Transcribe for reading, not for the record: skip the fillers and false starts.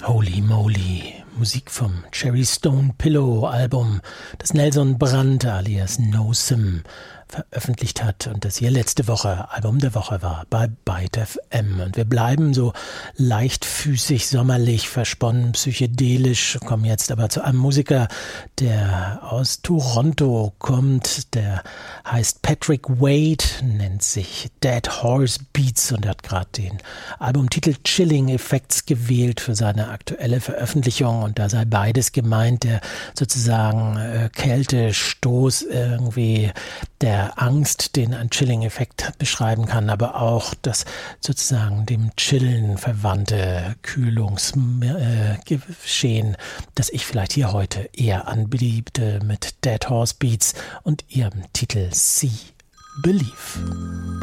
Holy Moly, Musik vom Cherry Stone Pillow Album, das Nelson Brandt alias No Sim veröffentlicht hat und das hier letzte Woche Album der Woche war bei Byte FM. Und wir bleiben so leichtfüßig, sommerlich, versponnen, psychedelisch, kommen jetzt aber zu einem Musiker, der aus Toronto kommt, der heißt Patrick Wade, nennt sich Dead Horse Beats und hat gerade den Albumtitel Chilling Effects gewählt für seine aktuelle Veröffentlichung, und da sei beides gemeint, der sozusagen Kältestoß irgendwie der Angst, den ein Chilling-Effekt beschreiben kann, aber auch das sozusagen dem Chillen verwandte Kühlungsgeschehen, das ich vielleicht hier heute eher anbeliebte mit Dead Horse Beats und ihrem Titel See Believe.